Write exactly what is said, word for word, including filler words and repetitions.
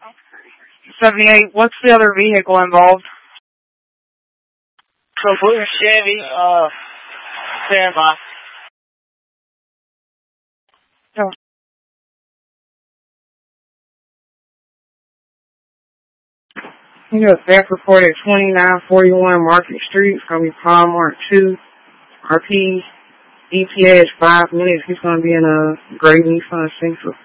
seventy-eight, what's the other vehicle involved? So blue Chevy, uh, stand by. Oh. You got staff report at twenty-nine forty-one Market Street. It's going to be Paul Mark two. R P E T A is five minutes. He's going to be in a gray Nissan Sentra.